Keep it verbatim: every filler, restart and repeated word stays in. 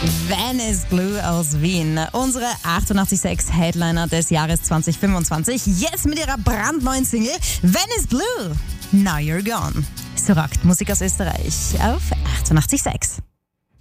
Venice Blue aus Wien. Unsere achtundachtzig Komma sechs Headliner des Jahres zwanzig fünfundzwanzig. Jetzt mit ihrer brandneuen Single Venice Blue. Now You're Gone. So rockt Musik aus Österreich auf achtundachtzig Komma sechs.